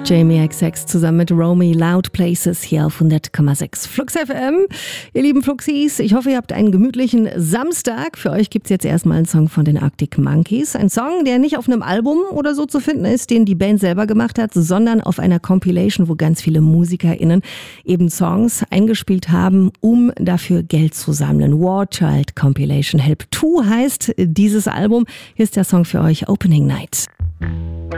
Jamie XX zusammen mit Romy, Loud Places hier auf 100,6 Flux FM. Ihr lieben Fluxis, ich hoffe, ihr habt einen gemütlichen Samstag. Für euch gibt es jetzt erstmal einen Song von den Arctic Monkeys. Ein Song, der nicht auf einem Album oder so zu finden ist, den die Band selber gemacht hat, sondern auf einer Compilation, wo ganz viele MusikerInnen eben Songs eingespielt haben, um dafür Geld zu sammeln. War Child Compilation Help 2 heißt dieses Album. Hier ist der Song für euch, Opening Night.